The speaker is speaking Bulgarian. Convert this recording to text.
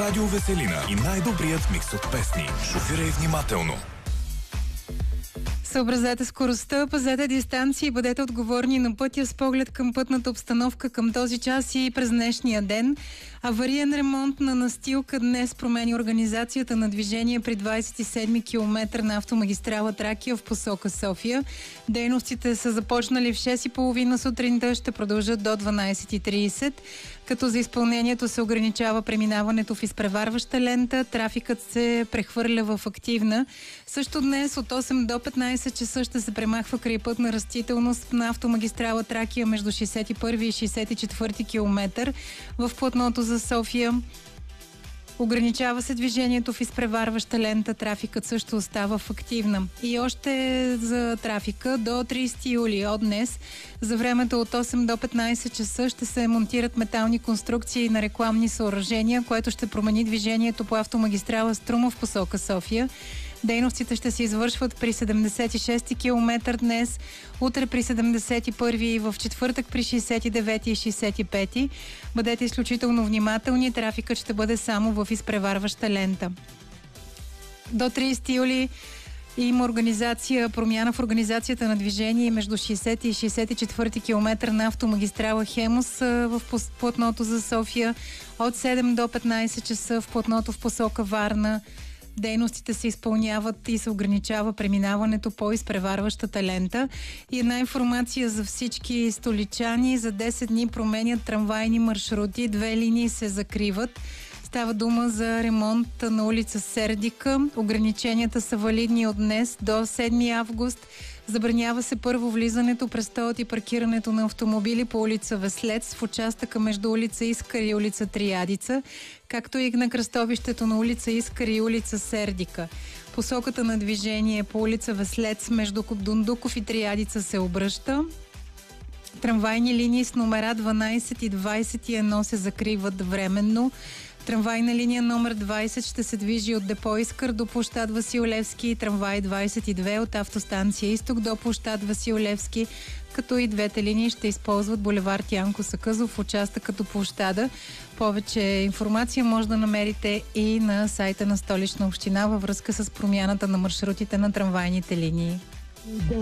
Радио Веселина и най-добрият микс от песни. Шофирай внимателно. Съобразете скоростта, пазете дистанция и бъдете отговорни на пътя с поглед към пътната обстановка към този час и през днешния ден. Авариен ремонт на настилка днес промени организацията на движение при 27-ми километър на автомагистрала Тракия в посока София. Дейностите са започнали в 6:30 сутринта, ще продължат до 12:30, като за изпълнението се ограничава преминаването в изпреварваща лента. Трафикът се прехвърля в активна. Също днес от 8 до 15 часа ще се премахва крайпътна растителност на автомагистрала Тракия между 61 и 64 километър в платното за София. Ограничава се движението в изпреварваща лента. Трафикът също остава в активна. И още за трафика до 30 юли от днес за времето от 8 до 15 часа ще се монтират метални конструкции на рекламни съоръжения, което ще промени движението по автомагистрала Струма в посока София. Дейностите ще се извършват при 76-ти километър днес, утре при 71-и и в четвъртък при 69-ти и 65-ти. Бъдете изключително внимателни, трафикът ще бъде само в изпреварваща лента. До 30 юли има промяна в организацията на движение между 60 и 64 километър на автомагистрала Хемус в платното за София. От 7 до 15 часа в платното в посока Варна. Дейностите се изпълняват и се ограничава преминаването по изпреварващата лента. И една информация за всички столичани. За 10 дни променят трамвайни маршрути. 2 линии се закриват. Става дума за ремонт на улица Сердика. Ограниченията са валидни от днес до 7 август. Забранява се първо влизането, престоят и паркирането на автомобили по улица Веслец в участъка между улица Искър и улица Триадица, както и на кръстовището на улица Искър и улица Сердика. Посоката на движение по улица Веслец между Дундуков и Триадица се обръща. Трамвайни линии с номера 12 и 21 се закриват временно. Трамвайна линия номер 20 ще се движи от депо Искър до площад Васил Левски и трамвай 22 от автостанция Изток до площад Васил Левски, като и двете линии ще използват булевард Янко Сакъзов в участъка до площада. Повече информация може да намерите и на сайта на Столична община във връзка с промяната на маршрутите на трамвайните линии.